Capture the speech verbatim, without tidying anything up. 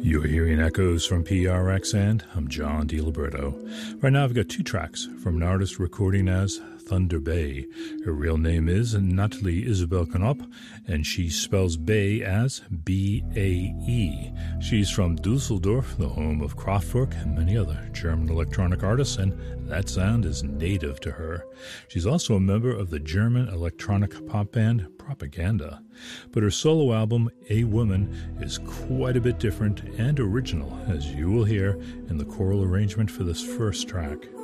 You're hearing echoes from P R X, and I'm John DiLiberto. Right now I've got two tracks from an artist recording as Thunder Bay. Her real name is Natalie Isabel Knop, and she spells Bay as B A E. She's from Dusseldorf, the home of Kraftwerk and many other German electronic artists, and that sound is native to her. She's also a member of the German electronic pop band Propaganda. But her solo album, A Woman, is quite a bit different and original, as you will hear in the choral arrangement for this first track.